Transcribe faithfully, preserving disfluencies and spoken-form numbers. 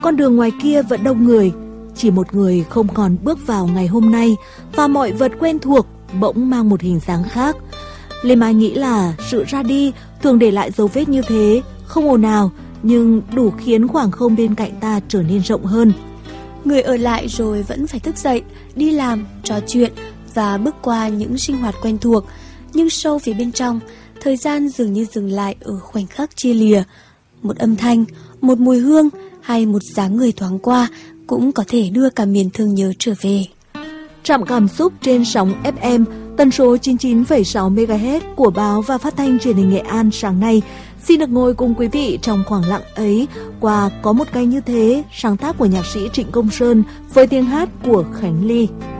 Con đường ngoài kia vẫn đông người, chỉ một người không còn bước vào ngày hôm nay và mọi vật quen thuộc bỗng mang một hình dáng khác. Lê Mai nghĩ là sự ra đi thường để lại dấu vết như thế, không ồn ào nhưng đủ khiến khoảng không bên cạnh ta trở nên rộng hơn. Người ở lại rồi vẫn phải thức dậy, đi làm, trò chuyện và bước qua những sinh hoạt quen thuộc. Nhưng sâu phía bên trong, thời gian dường như dừng lại ở khoảnh khắc chia lìa. Một âm thanh, một mùi hương hay một dáng người thoáng qua cũng có thể đưa cả miền thương nhớ trở về. Trạm cảm xúc trên sóng ép em tần số chín mươi chín phẩy sáu mê ga héc của báo và phát thanh truyền hình Nghệ An sáng nay xin được ngồi cùng quý vị trong khoảng lặng ấy qua Có Một Cây Như Thế, sáng tác của nhạc sĩ Trịnh Công Sơn với tiếng hát của Khánh Ly.